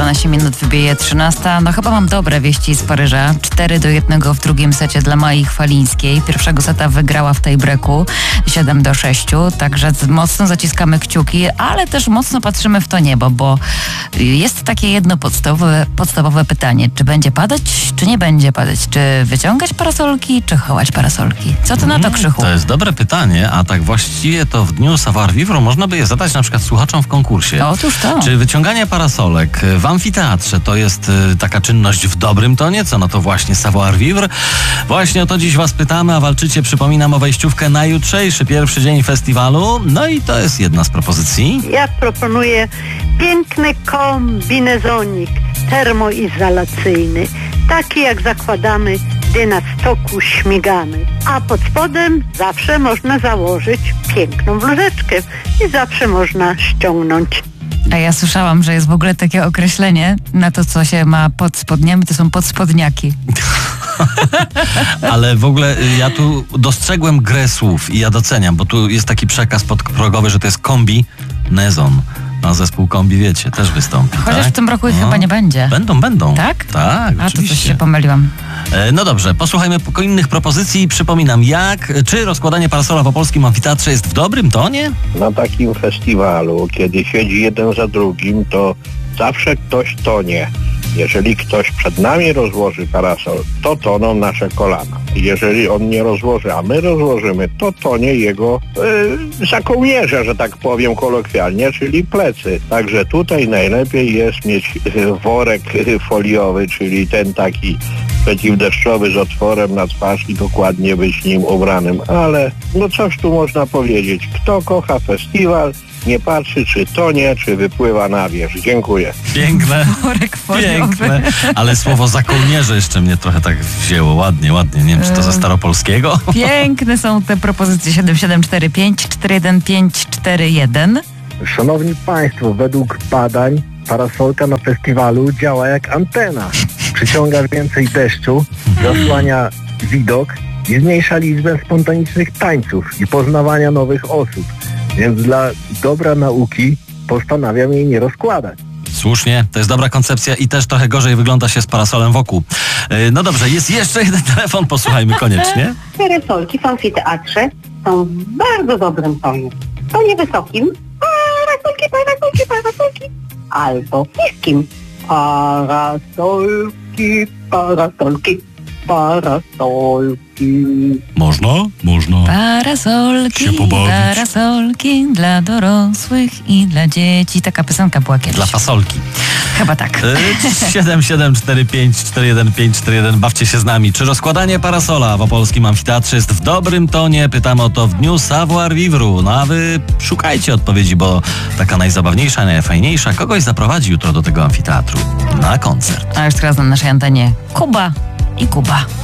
12 minut wybije 13. No chyba mam dobre wieści z Paryża. 4-1 w drugim secie dla Mai Chwalińskiej. Pierwszego seta wygrała w tiebreaku 7-6. Także mocno zaciskamy kciuki, ale też mocno patrzymy w to niebo, bo jest takie jedno podstawowe pytanie. Czy będzie padać, czy nie będzie padać? Czy wyciągać parasolki, czy chować parasolki? Co ty na to, Krzychu? To jest dobre pytanie, a tak właściwie to w dniu Savoir Vivre można by je zadać na przykład słuchaczom w konkursie. Otóż to. Czy wyciąganie parasolek w amfiteatrze to jest taka czynność w dobrym tonie? Co no to właśnie Savoir Vivre? Właśnie o to dziś was pytamy, a walczycie, przypominam, o wejściówkę na jutrzejszy pierwszy dzień festiwalu. No i to jest jedna z propozycji. Ja proponuję piękny kombinezonik termoizolacyjny, taki jak zakładamy, gdy na stoku śmigamy. A pod spodem zawsze można założyć piękną bluzeczkę i zawsze można ściągnąć. A ja słyszałam, że jest w ogóle takie określenie na to, co się ma pod spodniami, to są podspodniaki. Ale w ogóle ja tu dostrzegłem grę słów i ja doceniam, bo tu jest taki przekaz podprogowy, że to jest kombinezon. A zespół Kombi, wiecie, też wystąpi. Chociaż tak? w tym roku ich chyba nie będzie. Będą. Tak? Tak, a oczywiście. to coś się pomyliłam. No dobrze, posłuchajmy innych propozycji. Przypominam, czy rozkładanie parasola w opolskim amfiteatrze jest w dobrym tonie? Na takim festiwalu, kiedy siedzi jeden za drugim, to zawsze ktoś tonie. Jeżeli ktoś przed nami rozłoży parasol, to toną nasze kolana. Jeżeli on nie rozłoży, a my rozłożymy, to tonie jego za kołnierze, że tak powiem kolokwialnie, czyli plecy. Także tutaj najlepiej jest mieć worek foliowy, czyli ten taki przeciwdeszczowy z otworem na twarz i dokładnie być nim ubranym. Ale no coś tu można powiedzieć. Kto kocha festiwal, nie patrzy, czy tonie, czy wypływa na wierzch. Dziękuję. Piękne. Worek foliowy. Piękne. Ale słowo za kołnierze jeszcze mnie trochę tak wzięło. Ładnie. Nie wiem, czy to ze staropolskiego? Piękne są te propozycje 7745 41541. Szanowni Państwo, według badań parasolka na festiwalu działa jak antena. Przyciąga więcej deszczu, zasłania widok i zmniejsza liczbę spontanicznych tańców i poznawania nowych osób. Więc dla dobra nauki postanawiam jej nie rozkładać. Słusznie, to jest dobra koncepcja i też trochę gorzej wygląda się z parasolem wokół. No dobrze, jest jeszcze jeden telefon, posłuchajmy koniecznie. Parasolki w amfiteatrze są w bardzo dobrym tonie. W tonie wysokim parasolki, albo niskim parasolki. Można. Parasolki, Się pobawić. parasolki dla dorosłych i dla dzieci. Taka piosenka była kiedyś. Dla fasolki. Chyba tak. 774541. Bawcie się z nami. Czy rozkładanie parasola w opolskim amfiteatrze jest w dobrym tonie? Pytamy o to w dniu Savoir Vivre. No a wy szukajcie odpowiedzi, bo taka najzabawniejsza, najfajniejsza kogoś zaprowadzi jutro do tego amfiteatru na koncert. A już teraz na naszej antenie Kuba i Kuba.